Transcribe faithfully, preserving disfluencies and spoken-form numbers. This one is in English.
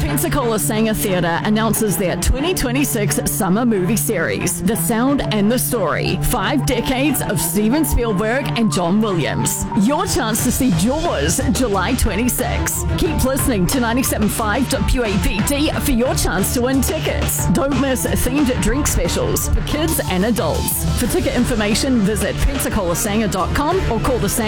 Pensacola Sanger Theatre announces their twenty twenty-six Summer Movie Series, The Sound and the Story, Five Decades of Steven Spielberg and John Williams. Your chance to see Jaws, July twenty-sixth. Keep listening to ninety-seven point five W A P D for your chance to win tickets. Don't miss themed drink specials for kids and adults. For ticket information, visit pensacola sanger dot com or call the Sanger